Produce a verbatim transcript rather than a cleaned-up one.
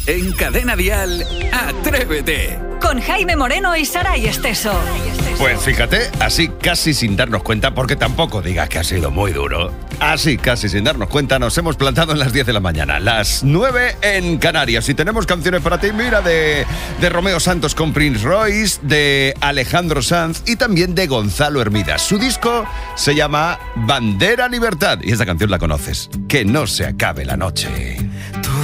En Cadena Dial, Atrévete. Con Jaime Moreno y Saray Esteso. Pues fíjate, así casi sin darnos cuenta, porque tampoco digas que ha sido muy duro. Así casi sin darnos cuenta, nos hemos plantado en las diez de la mañana, las nueve en Canarias. Y tenemos canciones para ti, mira, de, de Romeo Santos con Prince Royce, de Alejandro Sanz y también de Gonzalo Hermida. Su disco se llama Bandera Libertad y esta canción la conoces. Que no se acabe la noche.